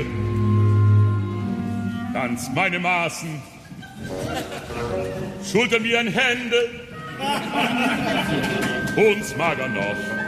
Hände, ganz meine Maßen, Schultern wie ein Händel, uns mager noch.